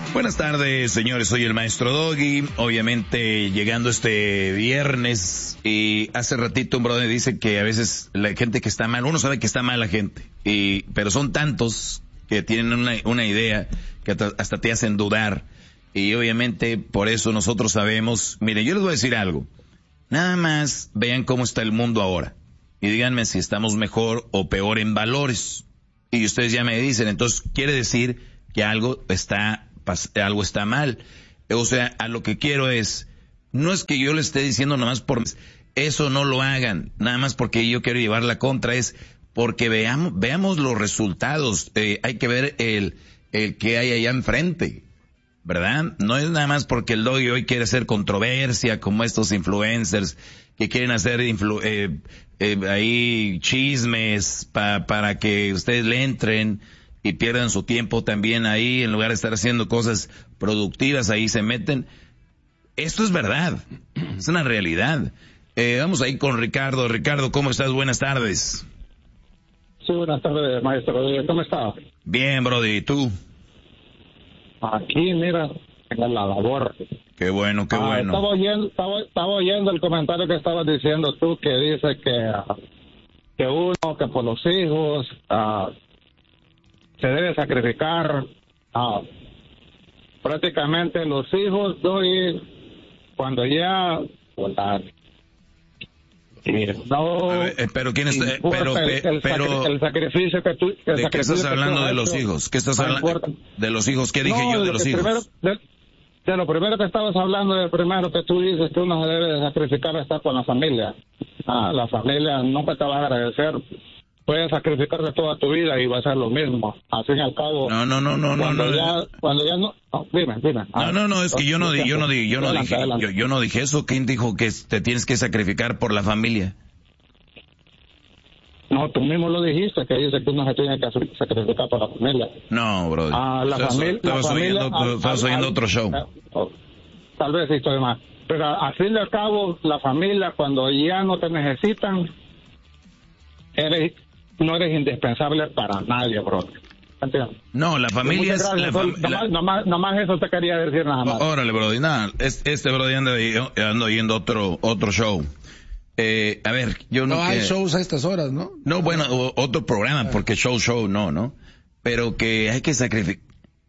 Buenas tardes, señores. Soy el maestro Doggy. Obviamente, llegando este viernes, y hace ratito un brother dice que a veces la gente que está mal, uno sabe que está mal la gente, pero son tantos que tienen una idea que hasta te hacen dudar. Y obviamente, por eso nosotros sabemos. Miren, yo les voy a decir algo. Nada más vean cómo está el mundo ahora. Y díganme si estamos mejor o peor en valores. Y ustedes ya me dicen, entonces quiere decir que algo está mal. O sea, a lo que quiero es, no es que yo le esté diciendo nomás por eso, no lo hagan, nada más porque yo quiero llevar la contra, es porque veamos los resultados. Hay que ver el que hay allá enfrente, ¿verdad? No es nada más porque el Doggy hoy quiere hacer controversia como estos influencers que quieren hacer ahí chismes para que ustedes le entren y pierdan su tiempo también ahí, en lugar de estar haciendo cosas productivas, ahí se meten. Esto es verdad, es una realidad. Vamos ahí con Ricardo. Ricardo, ¿cómo estás? Buenas tardes. Sí, buenas tardes, maestro. ¿Cómo está? Bien, brody, ¿y tú? Aquí, mira, en la labor. Qué bueno, qué bueno. Estaba oyendo el comentario que estabas diciendo tú, que dice que uno, que por los hijos se debe sacrificar. Prácticamente los hijos, cuando ya... No, pero quién está, el sacrificio que tú, ¿de qué estás hablando de los hijos? ¿Qué estás hablando de los hijos? ¿Qué dije yo de los hijos? De lo primero que estabas hablando, de primero que tú dices que uno se debe de sacrificar estar con la familia. La familia nunca te va a agradecer. Puedes sacrificarte toda tu vida y va a ser lo mismo. Al fin y al cabo. Cuando ya no. Dime. No, es que yo no dije eso. ¿Quién dijo que te tienes que sacrificar por la familia? No, tú mismo lo dijiste, que dice que uno se tiene que sacrificar por la familia. No, brother. Estabas oyendo otro show. Tal vez sí estoy mal. Pero al fin y al cabo, la familia, cuando ya no te necesitan, no eres indispensable para nadie, brother. ¿Entiendes? No, la familia es... Nomás eso te quería decir, nada más. Órale, brother, nada, este brother anda oyendo otro show. A ver, yo no hay shows a estas horas, ¿no? No, bueno, otro programa, porque show, no. Pero que hay que sacrificar...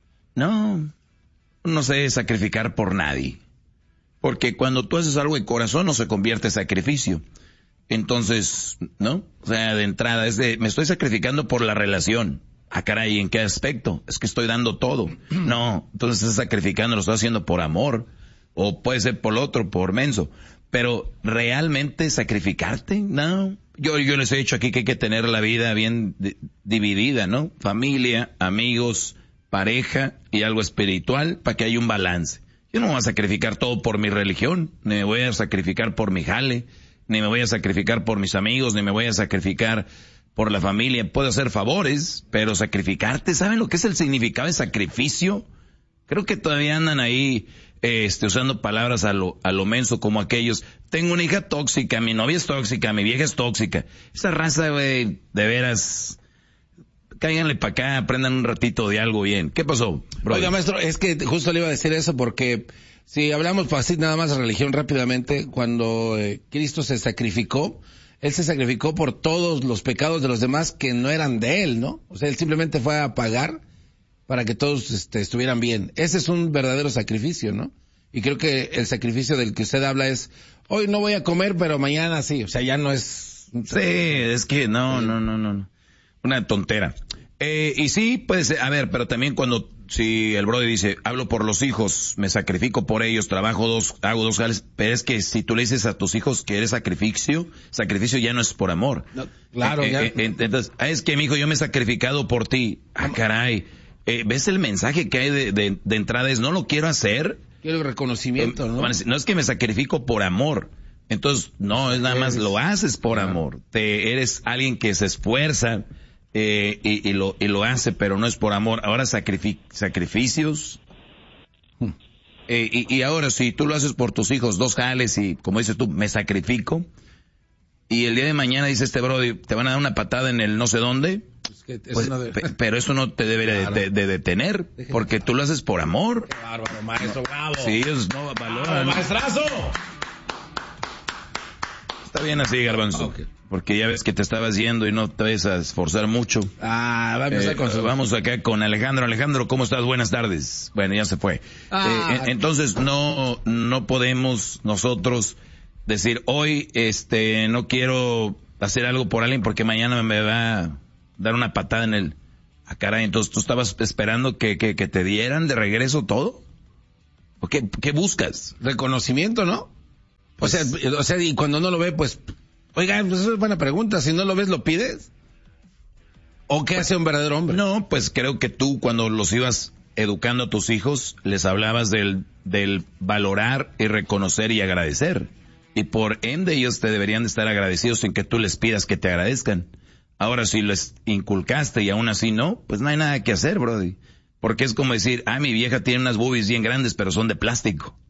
No se debe sacrificar por nadie. Porque cuando tú haces algo de corazón no se convierte en sacrificio. Entonces, ¿no? O sea, de entrada, me estoy sacrificando por la relación. Caray, ¿en qué aspecto? Es que estoy dando todo. No, entonces estás sacrificando, lo estás haciendo por amor. O puede ser por otro, por menso. Pero, ¿realmente sacrificarte? No. Yo les he dicho aquí que hay que tener la vida bien dividida, ¿no? Familia, amigos, pareja y algo espiritual para que haya un balance. Yo no me voy a sacrificar todo por mi religión, ni me voy a sacrificar por mi jale, ni me voy a sacrificar por mis amigos, ni me voy a sacrificar por la familia. Puedo hacer favores, pero sacrificarte, ¿saben lo que es el significado de sacrificio? Creo que todavía andan ahí usando palabras a lo menso, como aquellos. Tengo una hija tóxica, mi novia es tóxica, mi vieja es tóxica. Esa raza, güey, de veras, cáiganle para acá, aprendan un ratito de algo bien. ¿Qué pasó, bro? Oiga, maestro, es que justo le iba a decir eso porque si hablamos así nada más de religión rápidamente, cuando Cristo se sacrificó, Él se sacrificó por todos los pecados de los demás que no eran de Él, ¿no? O sea, Él simplemente fue a pagar para que todos estuvieran bien. Ese es un verdadero sacrificio, ¿no? Y creo que el sacrificio del que usted habla es, hoy no voy a comer, pero mañana sí. O sea, ya no es... Sí, es que no. Una tontera. Y sí, puede ser, a ver, pero también si el brother dice, hablo por los hijos, me sacrifico por ellos, hago dos jales, pero es que si tú le dices a tus hijos que eres sacrificio ya no es por amor. No, claro, ya. Entonces, es que mi hijo, yo me he sacrificado por ti. Caray. ¿Ves el mensaje que hay de entrada? Es, no lo quiero hacer. Quiero el reconocimiento, ¿no? No es que me sacrifico por amor. Entonces, no, es nada más lo haces por amor. Eres alguien que se esfuerza y lo hace, pero no es por amor. Ahora sacrificios. Y ahora si tú lo haces por tus hijos, dos jales y como dices tú, me sacrifico. Y el día de mañana dice este brody, te van a dar una patada en el no sé dónde. Pero eso no te debe de detener, porque tú lo haces por amor. Qué bárbaro, maestro, bravo. Sí, ellos no valoran. ¡Maestrazo! Está bien así, Garbanzo. Okay. Porque ya ves que te estabas yendo y no te vas a esforzar mucho. Vamos acá con Alejandro. Alejandro, ¿cómo estás? Buenas tardes. Bueno, ya se fue. Entonces no podemos nosotros decir hoy, no quiero hacer algo por alguien porque mañana me va a dar una patada en el... caray, entonces tú estabas esperando que te dieran de regreso todo. ¿O qué buscas? Reconocimiento, ¿no? Pues, o sea, y cuando no lo ve, pues, oiga, pues eso es buena pregunta. Si no lo ves, ¿lo pides? ¿O qué hace un verdadero hombre? No, pues creo que tú cuando los ibas educando a tus hijos, les hablabas del valorar y reconocer y agradecer. Y por ende ellos te deberían de estar agradecidos sin que tú les pidas que te agradezcan. Ahora, si les inculcaste y aún así no, pues no hay nada que hacer, brody. Porque es como decir, mi vieja tiene unas boobies bien grandes, pero son de plástico.